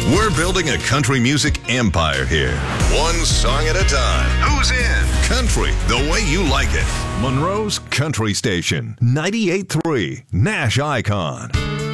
We're building a country music empire here. One song at a time. Who's in? Country, the way you like it. Monroe's Country Station, 98.3 Nash Icon.